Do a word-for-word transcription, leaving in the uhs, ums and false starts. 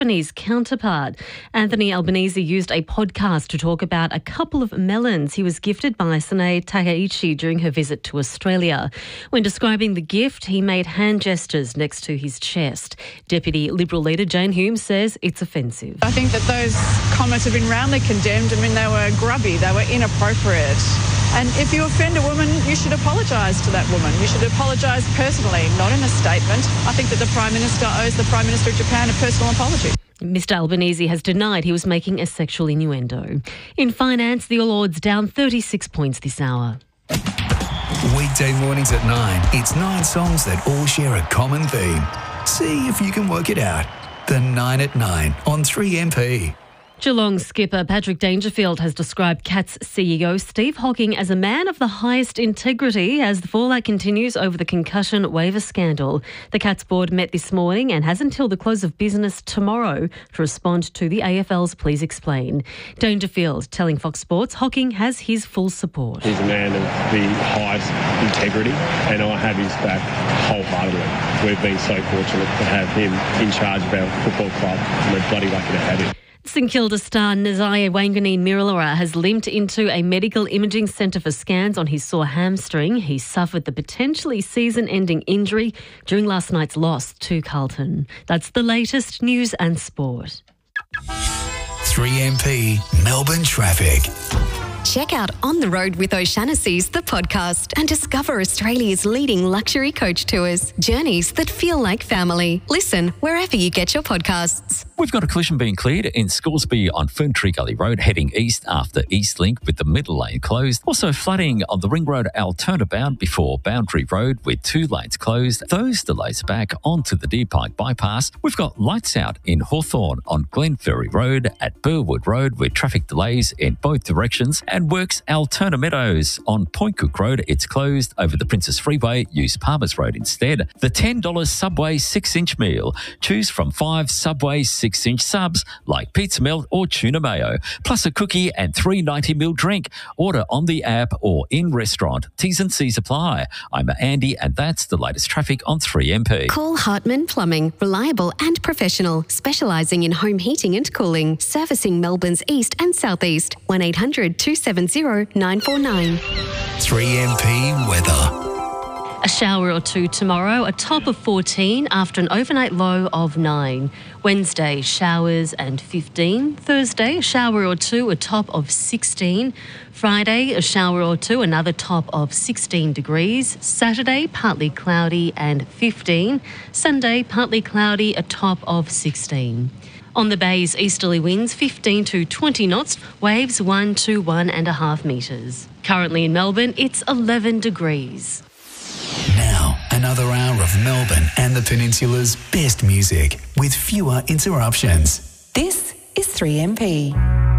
Japanese counterpart. Anthony Albanese used a podcast to talk about a couple of melons he was gifted by Sinead Takaichi during her visit to Australia. When describing the gift, he made hand gestures next to his chest. Deputy Liberal leader Jane Hume says it's offensive. I think that those comments have been roundly condemned. I mean, they were grubby, they were inappropriate. And if you offend a woman, you should apologise to that woman. You should apologise personally, not in a statement. I think that the Prime Minister owes the Prime Minister of Japan a personal apology. Mister Albanese has denied he was making a sexual innuendo. In finance, the All Ords down thirty-six points this hour. Weekday mornings at nine, it's nine songs that all share a common theme. See if you can work it out. The nine at nine on three M P. Geelong skipper Patrick Dangerfield has described Cats C E O Steve Hocking as a man of the highest integrity as the fallout continues over the concussion waiver scandal. The Cats board met this morning and has until the close of business tomorrow to respond to the A F L's Please Explain. Dangerfield telling Fox Sports Hocking has his full support. He's a man of the highest integrity and I have his back wholeheartedly. We've been so fortunate to have him in charge of our football club and we're bloody lucky to have him. St Kilda star Nasiah Wanganeen Mirilara has limped into a medical imaging centre for scans on his sore hamstring. He suffered the potentially season-ending injury during last night's loss to Carlton. That's the latest news and sport. three M P Melbourne traffic. Check out On the Road with O'Shanassy's, the podcast, and discover Australia's leading luxury coach tours. Journeys that feel like family. Listen wherever you get your podcasts. We've got a collision being cleared in Scoresby on Ferntree Gully Road heading east after Eastlink with the middle lane closed. Also flooding on the Ring Road Altona bound before Boundary Road with two lanes closed. Those delays back onto the Deer Pike bypass. We've got lights out in Hawthorn on Glenferrie Road at Burwood Road with traffic delays in both directions. And works Altona Meadows on Point Cook Road. It's closed over the Princess Freeway. Use Palmers Road instead. The ten dollars Subway six inch meal. Choose from five Subway six inch subs like pizza melt or tuna mayo, plus a cookie and three ninety ml drink. Order on the app or in restaurant. T's and C's apply. I'm Andy and that's the latest traffic on three M P. Call Hartman Plumbing. Reliable and professional. Specialising in home heating and cooling. Servicing Melbourne's east and southeast. one eight hundred two seven zero nine four nine. three M P weather. A shower or two tomorrow, a top of fourteen after an overnight low of nine. Wednesday, showers and fifteen. Thursday, a shower or two, a top of sixteen. Friday, a shower or two, another top of sixteen degrees. Saturday, partly cloudy and fifteen. Sunday, partly cloudy, a top of sixteen. On the bay's easterly winds, fifteen to twenty knots, waves one to one and a half metres. Currently in Melbourne, it's eleven degrees. Now, another hour of Melbourne and the Peninsula's best music with fewer interruptions. This is three M P.